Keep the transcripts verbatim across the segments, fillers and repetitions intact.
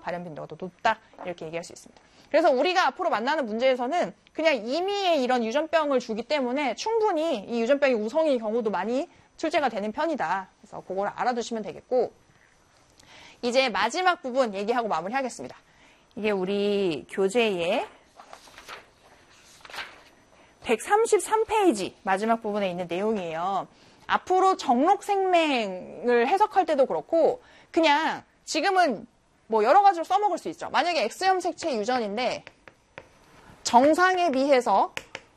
발현 빈도가 더 높다 이렇게 얘기할 수 있습니다. 그래서 우리가 앞으로 만나는 문제에서는 그냥 임의의 이런 유전병을 주기 때문에 충분히 이 유전병이 우성의 경우도 많이 출제가 되는 편이다. 그래서 그걸 알아두시면 되겠고, 이제 마지막 부분 얘기하고 마무리하겠습니다. 이게 우리 교재의 백삼십삼 페이지 마지막 부분에 있는 내용이에요. 앞으로 정록생맹을 해석할 때도 그렇고 그냥 지금은 뭐 여러 가지로 써먹을 수 있죠. 만약에 X형 색채 유전인데 정상에 비해서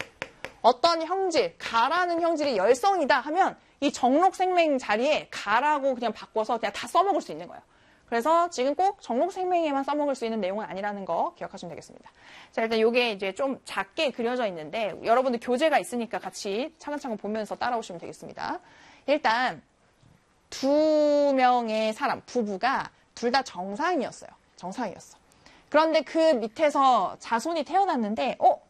어떤 형질, 가라는 형질이 열성이다 하면 이 정록생맹 자리에 가라고 그냥 바꿔서 그냥 다 써먹을 수 있는 거예요. 그래서 지금 꼭 정록생맹에만 써먹을 수 있는 내용은 아니라는 거 기억하시면 되겠습니다. 자, 일단 이게 이제 좀 작게 그려져 있는데 여러분들 교재가 있으니까 같이 차근차근 보면서 따라오시면 되겠습니다. 일단 두 명의 사람, 부부가 둘 다 정상이었어요. 정상이었어. 그런데 그 밑에서 자손이 태어났는데 어?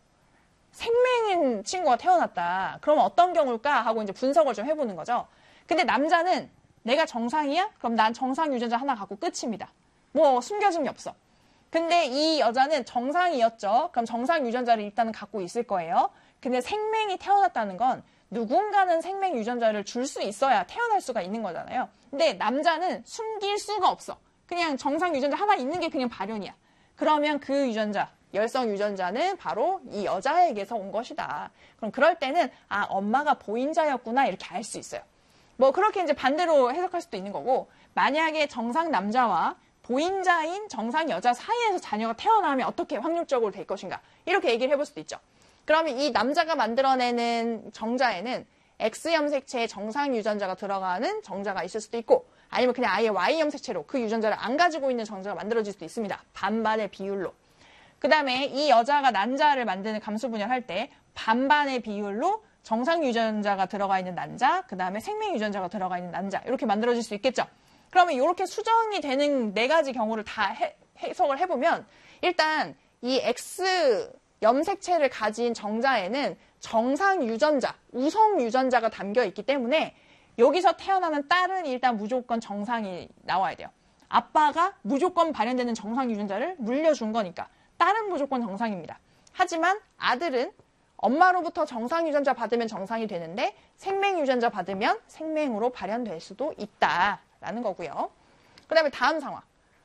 생맹인 친구가 태어났다. 그러면 어떤 경우일까? 하고 이제 분석을 좀 해보는 거죠. 근데 남자는 내가 정상이야? 그럼 난 정상 유전자 하나 갖고 끝입니다. 뭐 숨겨짐이 없어. 근데 이 여자는 정상이었죠. 그럼 정상 유전자를 일단은 갖고 있을 거예요. 근데 생맹이 태어났다는 건 누군가는 생맹 유전자를 줄 수 있어야 태어날 수가 있는 거잖아요. 근데 남자는 숨길 수가 없어. 그냥 정상 유전자 하나 있는 게 그냥 발현이야. 그러면 그 유전자, 열성 유전자는 바로 이 여자에게서 온 것이다. 그럼 그럴 때는 아, 엄마가 보인자였구나 이렇게 알 수 있어요. 뭐 그렇게 이제 반대로 해석할 수도 있는 거고, 만약에 정상 남자와 보인자인 정상 여자 사이에서 자녀가 태어나면 어떻게 확률적으로 될 것인가 이렇게 얘기를 해볼 수도 있죠. 그러면 이 남자가 만들어내는 정자에는 X형 색채의 정상 유전자가 들어가는 정자가 있을 수도 있고, 아니면 그냥 아예 Y형 색채로 그 유전자를 안 가지고 있는 정자가 만들어질 수도 있습니다. 반반의 비율로. 그 다음에 이 여자가 난자를 만드는 감수 분열할 때 반반의 비율로 정상 유전자가 들어가 있는 난자, 그 다음에 생명 유전자가 들어가 있는 난자 이렇게 만들어질 수 있겠죠. 그러면 이렇게 수정이 되는 네 가지 경우를 다 해, 해석을 해보면 일단 이 X 염색체를 가진 정자에는 정상 유전자, 우성 유전자가 담겨 있기 때문에 여기서 태어나는 딸은 일단 무조건 정상이 나와야 돼요. 아빠가 무조건 발현되는 정상 유전자를 물려준 거니까 딸은 무조건 정상입니다. 하지만 아들은 엄마로부터 정상 유전자 받으면 정상이 되는데 생명 유전자 받으면 생명으로 발현될 수도 있다라는 거고요. 그 다음에 다음 상황.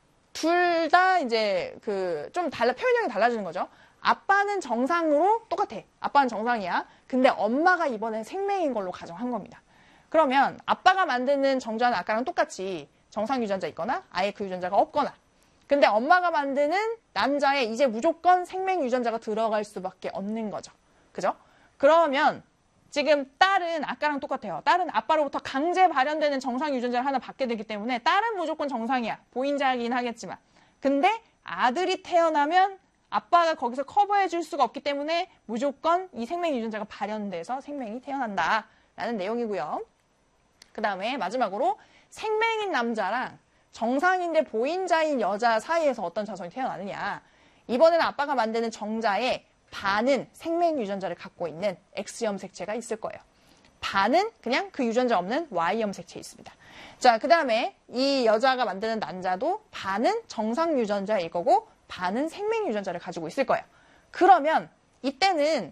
둘 다 이제 그 좀 달라, 표현형이 달라지는 거죠. 아빠는 정상으로 똑같아. 아빠는 정상이야. 근데 엄마가 이번엔 생명인 걸로 가정한 겁니다. 그러면 아빠가 만드는 정자는 아까랑 똑같이 정상 유전자 있거나 아예 그 유전자가 없거나, 근데 엄마가 만드는 남자에 이제 무조건 생명 유전자가 들어갈 수밖에 없는 거죠. 그죠? 그러면 지금 딸은 아까랑 똑같아요. 딸은 아빠로부터 강제 발현되는 정상 유전자를 하나 받게 되기 때문에 딸은 무조건 정상이야. 보인자이긴 하겠지만. 근데 아들이 태어나면 아빠가 거기서 커버해 줄 수가 없기 때문에 무조건 이 생명 유전자가 발현돼서 생명이 태어난다라는 내용이고요. 그 다음에 마지막으로 생명인 남자랑 정상인데 보인자인 여자 사이에서 어떤 자손이 태어나느냐. 이번에는 아빠가 만드는 정자에 반은 생명 유전자를 갖고 있는 X염 색체가 있을 거예요. 반은 그냥 그 유전자 없는 Y염 색체 있습니다. 자, 그 다음에 이 여자가 만드는 난자도 반은 정상 유전자일 거고 반은 생명 유전자를 가지고 있을 거예요. 그러면 이때는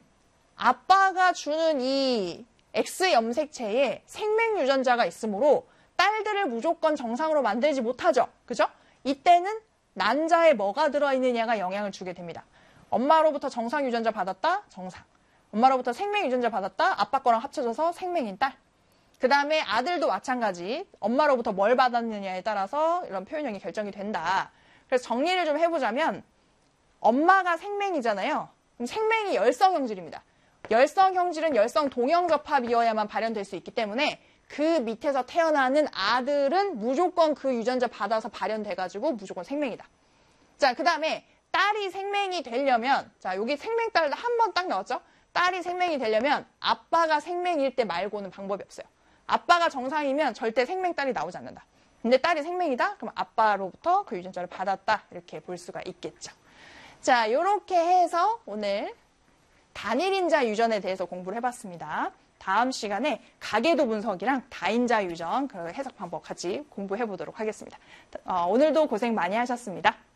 아빠가 주는 이 X염 색체에 생명 유전자가 있으므로 딸들을 무조건 정상으로 만들지 못하죠. 그죠? 이때는 난자에 뭐가 들어있느냐가 영향을 주게 됩니다. 엄마로부터 정상 유전자 받았다? 정상. 엄마로부터 생명 유전자 받았다? 아빠 거랑 합쳐져서 생명인 딸. 그 다음에 아들도 마찬가지. 엄마로부터 뭘 받았느냐에 따라서 이런 표현형이 결정이 된다. 그래서 정리를 좀 해보자면 엄마가 생명이잖아요. 그럼 생명이 열성 형질입니다. 열성 형질은 열성 동형 접합이어야만 발현될 수 있기 때문에 그 밑에서 태어나는 아들은 무조건 그 유전자 받아서 발현돼가지고 무조건 생명이다. 자, 그 다음에 딸이 생명이 되려면, 자, 여기 생명딸 한 번 딱 나왔죠? 딸이 생명이 되려면 아빠가 생명일 때 말고는 방법이 없어요. 아빠가 정상이면 절대 생명딸이 나오지 않는다. 근데 딸이 생명이다? 그럼 아빠로부터 그 유전자를 받았다. 이렇게 볼 수가 있겠죠. 자, 이렇게 해서 오늘 단일인자 유전에 대해서 공부를 해봤습니다. 다음 시간에 가계도 분석이랑 다인자 유전 그 해석 방법 같이 공부해 보도록 하겠습니다. 어, 오늘도 고생 많이 하셨습니다.